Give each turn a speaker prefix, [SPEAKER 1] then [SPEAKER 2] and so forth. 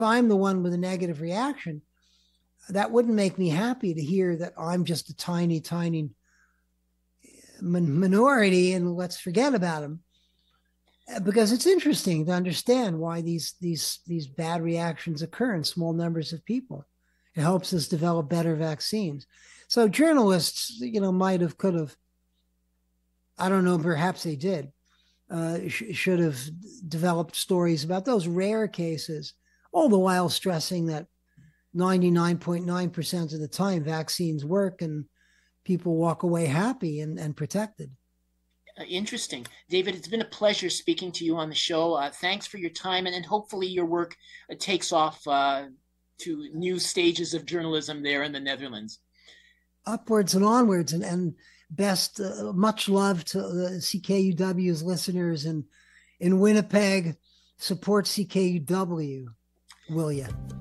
[SPEAKER 1] I'm the one with a negative reaction, that wouldn't make me happy to hear that I'm just a tiny, tiny minority and let's forget about them. Because it's interesting to understand why these bad reactions occur in small numbers of people. It helps us develop better vaccines. So journalists, might have, could have, I don't know, perhaps they did, should have developed stories about those rare cases, all the while stressing that 99.9% of the time vaccines work and people walk away happy and protected.
[SPEAKER 2] Interesting. David, it's been a pleasure speaking to you on the show. Thanks for your time, and hopefully your work takes off to new stages of journalism there in the Netherlands.
[SPEAKER 1] Upwards and onwards, and best, much love to the CKUW's listeners in Winnipeg. Support CKUW, will you?